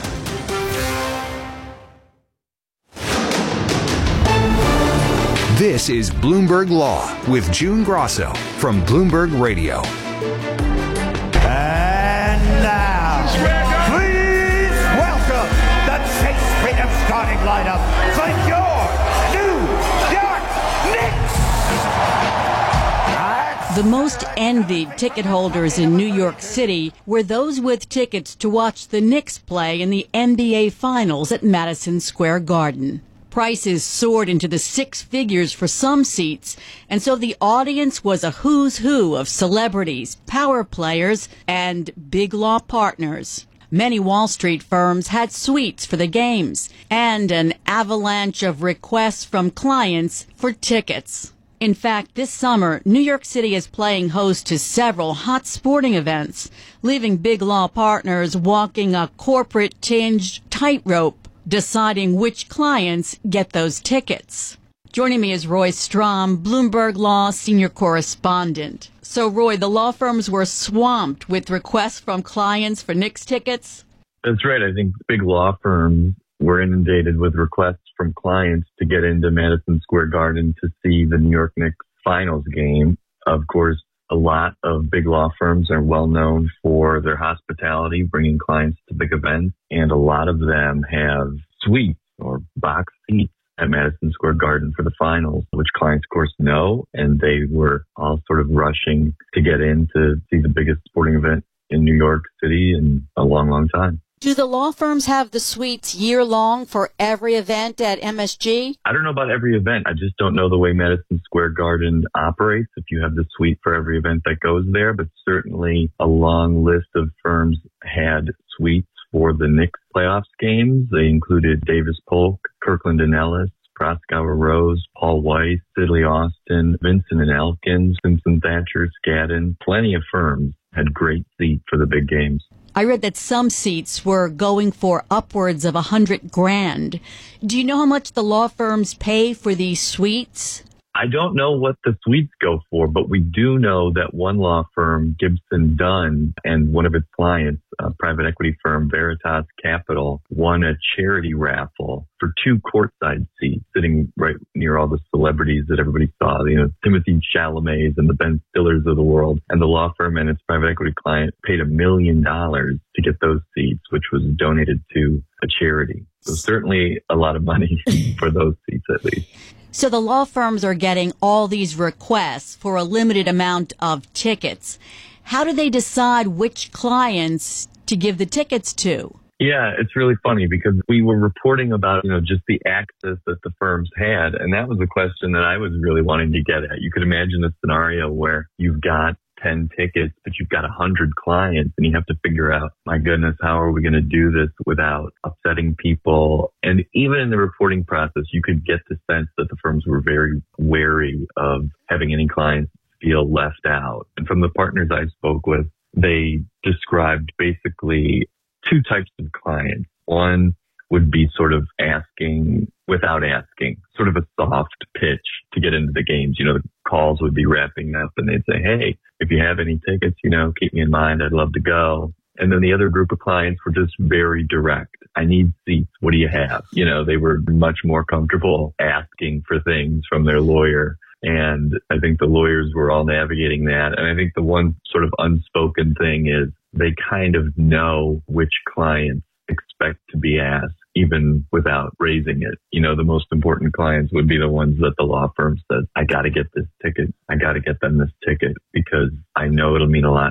This is Bloomberg Law with June Grosso from Bloomberg Radio. And now, please welcome the Chase Freedom starting lineup for your New York Knicks. The most envied ticket holders in New York City were those with tickets to watch the Knicks play in the NBA Finals at Madison Square Garden. Prices soared into the six figures for some seats, and so the audience was a who's who of celebrities, power players, and big law partners. Many Wall Street firms had suites for the games, and an avalanche of requests from clients for tickets. In fact, this summer, New York City is playing host to several hot sporting events, leaving big law partners walking a corporate-tinged tightrope, deciding which clients get those tickets. Joining me is Roy Strom, Bloomberg Law senior correspondent. So, Roy, the law firms were swamped with requests from clients for Knicks tickets? That's right. I think big law firms were inundated with requests from clients to get into Madison Square Garden to see the New York Knicks finals game. Of course, a lot of big law firms are well known for their hospitality, bringing clients to big events, and a lot of them have suites or box seats at Madison Square Garden for the finals, which clients, of course, know, and they were all sort of rushing to get in to see the biggest sporting event in New York City in a long, long time. Do the law firms have the suites year-long for every event at MSG? I don't know about every event. I just don't know the way Madison Square Garden operates, if you have the suite for every event that goes there. But certainly a long list of firms had suites for the Knicks playoffs games. They included Davis Polk, Kirkland & Ellis, Proskauer Rose, Paul Weiss, Sidley Austin, Vincent & Elkins, Simpson Thacher, Skadden. Plenty of firms had great seats for the big games. I read that some seats were going for upwards of $100,000. Do you know how much the law firms pay for these suites? I don't know what the suites go for, but we do know that one law firm, Gibson Dunn, and one of its clients, a private equity firm, Veritas Capital, won a charity raffle for 2 courtside seats sitting right near all the celebrities that everybody saw, Timothy Chalamet and the Ben Stillers of the world. And the law firm and its private equity client paid $1 million to get those seats, which was donated to a charity. So certainly a lot of money for those seats, at least. So the law firms are getting all these requests for a limited amount of tickets. How do they decide which clients to give the tickets to? Yeah, it's really funny because we were reporting about, just the access that the firms had. And that was the question that I was really wanting to get at. You could imagine a scenario where you've got 10 tickets, but you've got 100 clients and you have to figure out, my goodness, how are we going to do this without upsetting people? And even in the reporting process, you could get the sense that the firms were very wary of having any clients feel left out. And from the partners I spoke with, they described basically two types of clients. One would be sort of asking without asking, sort of a soft pitch to get into the games. The calls would be wrapping up and they'd say, hey, if you have any tickets, keep me in mind. I'd love to go. And then the other group of clients were just very direct. I need seats. What do you have? They were much more comfortable asking for things from their lawyer. And I think the lawyers were all navigating that. And I think the one sort of unspoken thing is they kind of know which clients expect to be asked, even without raising it. The most important clients would be the ones that the law firm says, I got to get this ticket. I got to get them this ticket because I know it'll mean a lot